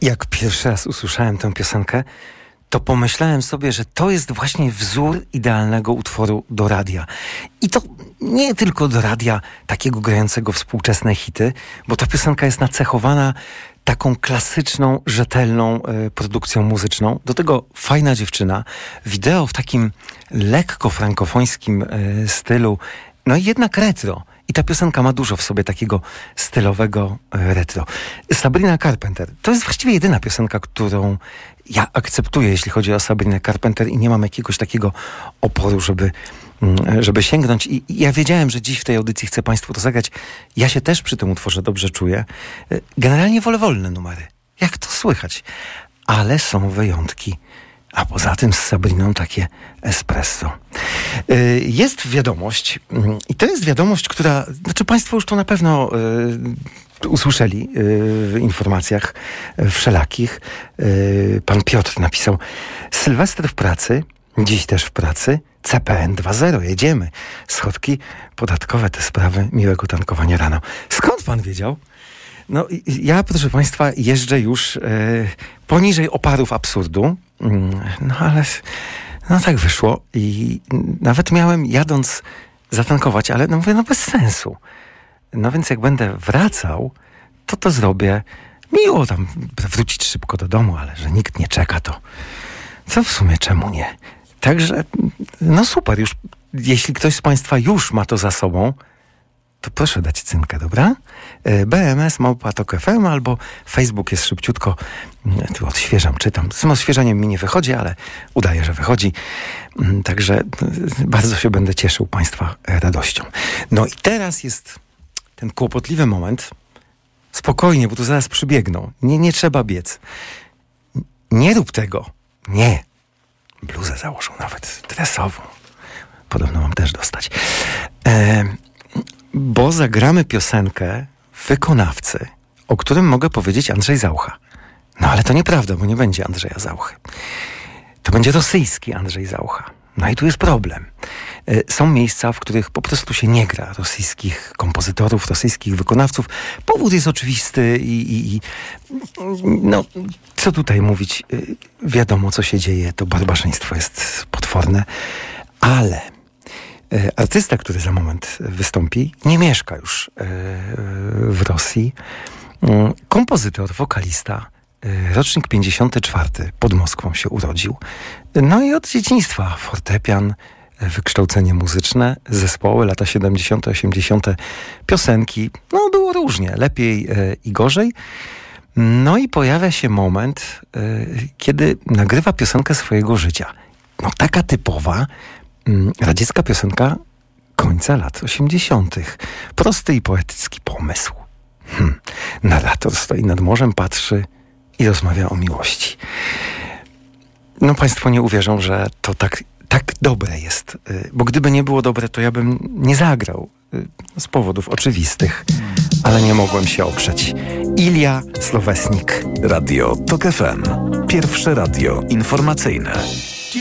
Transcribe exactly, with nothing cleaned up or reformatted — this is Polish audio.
Jak pierwszy raz usłyszałem tę piosenkę, to pomyślałem sobie, że to jest właśnie wzór idealnego utworu do radia. I to nie tylko do radia takiego grającego współczesne hity, bo ta piosenka jest nacechowana taką klasyczną, rzetelną y, produkcją muzyczną. Do tego fajna dziewczyna, wideo w takim lekko frankofońskim y, stylu, no i jednak retro. I ta piosenka ma dużo w sobie takiego stylowego y, retro. Sabrina Carpenter. To jest właściwie jedyna piosenka, którą ja akceptuję, jeśli chodzi o Sabrinę Carpenter i nie mam jakiegoś takiego oporu, żeby, żeby sięgnąć. I, I ja wiedziałem, że dziś w tej audycji chcę Państwu to zagrać. Ja się też przy tym utworze dobrze czuję. Generalnie wolę wolne numery. Jak to słychać? Ale są wyjątki. A poza tym z Sabriną takie espresso. Jest wiadomość i to jest wiadomość, która... Znaczy Państwo już to na pewno y, usłyszeli y, w informacjach wszelakich. Y, pan Piotr napisał: Sylwester w pracy, dziś też w pracy, C P N dwa zero, jedziemy. Schodki podatkowe, te sprawy, miłego tankowania rano. Skąd pan wiedział? No ja, proszę Państwa, jeżdżę już y, poniżej oparów absurdu. No ale no tak wyszło i nawet miałem jadąc zatankować, ale no mówię, no bez sensu. No więc jak będę wracał, to to zrobię. Miło tam wrócić szybko do domu, ale że nikt nie czeka, to co w sumie czemu nie? Także no super, już jeśli ktoś z Państwa już ma to za sobą, to proszę dać cynkę, dobra? B M S małpa tok F M albo Facebook jest szybciutko. Tu odświeżam, czytam. Z tym odświeżaniem mi nie wychodzi, ale udaje, że wychodzi. Także bardzo się będę cieszył Państwa radością. No i teraz jest ten kłopotliwy moment. Spokojnie, bo tu zaraz przybiegną. Nie, nie trzeba biec. Nie rób tego. Nie. Bluzę założą nawet dresową. Podobno mam też dostać. E, bo zagramy piosenkę wykonawcy, o którym mogę powiedzieć Andrzej Zaucha. No ale to nieprawda, bo nie będzie Andrzeja Zauchy. To będzie rosyjski Andrzej Zaucha. No i tu jest problem. Są miejsca, w których po prostu się nie gra rosyjskich kompozytorów, rosyjskich wykonawców. Powód jest oczywisty i, i, i no, co tutaj mówić? Wiadomo, co się dzieje. To barbarzyństwo jest potworne. Ale artysta, który za moment wystąpi, nie mieszka już w Rosji. Kompozytor, wokalista, rocznik pięćdziesiąty czwarty, pod Moskwą się urodził. No i od dzieciństwa fortepian, wykształcenie muzyczne, zespoły, lata siedemdziesiąte, osiemdziesiąte, piosenki. No było różnie, lepiej i gorzej. No i pojawia się moment, kiedy nagrywa piosenkę swojego życia. No taka typowa radziecka piosenka końca lat osiemdziesiątych. Prosty i poetycki pomysł. Hmm. Narrator stoi nad morzem, patrzy i rozmawia o miłości. No Państwo nie uwierzą, że to tak, tak dobre jest. Bo gdyby nie było dobre, to ja bym nie zagrał. Z powodów oczywistych. Ale nie mogłem się oprzeć. Ilia Słowesnik. Radio Tok F M. Pierwsze radio informacyjne.